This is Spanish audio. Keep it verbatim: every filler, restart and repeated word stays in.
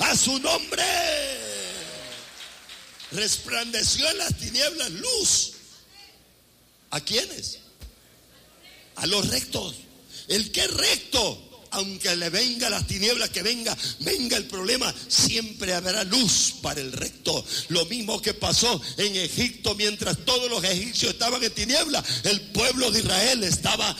a su nombre. Resplandeció en las tinieblas luz. ¿A quiénes? A los rectos. El que es recto, aunque le venga las tinieblas, que venga, venga el problema, siempre habrá luz para el recto. Lo mismo que pasó en Egipto, mientras todos los egipcios estaban en tinieblas, el pueblo de Israel estaba